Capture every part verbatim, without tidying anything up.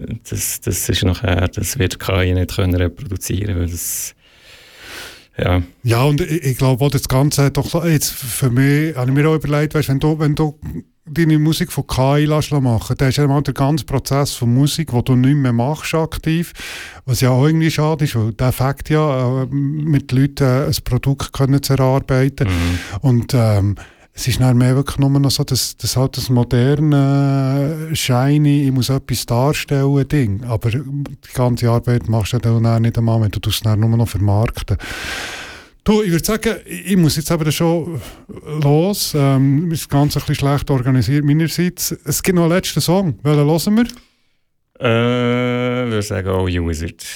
das, das ist nachher, das wird K I nicht können reproduzieren, weil das ja. Ja, und ich, ich glaube, das Ganze hat doch jetzt für mich, habe ich mir auch überlegt, weißt, wenn du, wenn du deine Musik von K I lässt machen, dann ist ja mal der ganze Prozess von Musik, den du nicht mehr machst aktiv, was ja auch irgendwie schade ist, weil der Effekt ja, äh, mit Leuten äh, ein Produkt können zu erarbeiten. Mhm. Und ähm, es ist dann mehr wirklich nur noch so, dass, dass halt das moderne, shiny, ich muss etwas darstellen Ding. Aber die ganze Arbeit machst du dann nicht einmal, wenn du es dann nur noch vermarkten. Du, ich würde sagen, ich muss jetzt aber schon los. Ähm, das Ganze ein bisschen schlecht organisiert meinerseits. Es gibt noch einen letzten Song. Welchen hören wir? Äh, ich würde sagen, Oh You Wizard.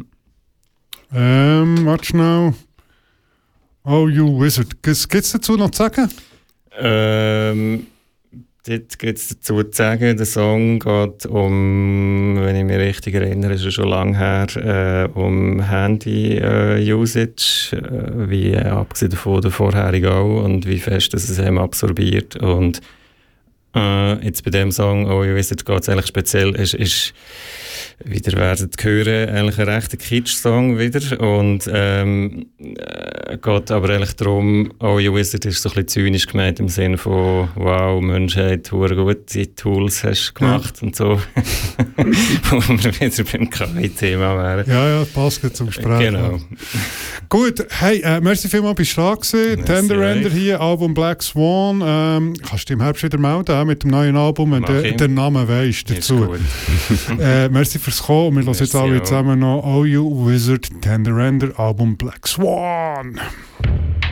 Ähm, warte schnell. Oh You Wizard. Gibt es dazu noch zu sagen? Ähm, dort gibt es dazu zu sagen, der Song geht um, wenn ich mich richtig erinnere, ist er schon lange her, äh, um Handy-Usage, äh, wie äh, abgesehen davon der vorherige auch, und wie fest dass es einem absorbiert. Und äh, jetzt bei dem Song «Oh You Wizard» geht es eigentlich speziell, ist, ist wieder werdet hören, eigentlich ein rechter Kitsch-Song wieder, und ähm, äh, geht aber eigentlich darum, «Oh You Wizard» ist so ein bisschen zynisch gemeint im Sinne von «Wow, Menschheit, hure gute Tools hast gemacht» ja. Und so, wo wir wieder beim K I-Thema wären. Ja, ja, passt zum Gespräch. Genau. Gut, hey, äh, merci vielmals, bist du da gewesen. Tender Render hier, Album Black Swan. Ähm, kannst du im Herbst wieder melden äh, mit dem neuen Album, wenn du den Namen weisst dazu. äh, merci fürs Kommen. Wir hören jetzt alle zusammen noch Oh You Wizard, Tender Render, Album Black Swan.